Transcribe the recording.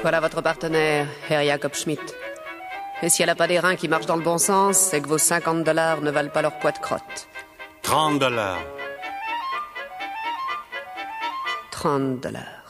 Voilà votre partenaire, Herr Jacob Schmidt. Et si elle n'a pas des reins qui marchent dans le bon sens, c'est que vos $50 ne valent pas leur poids de crotte. $30. $30.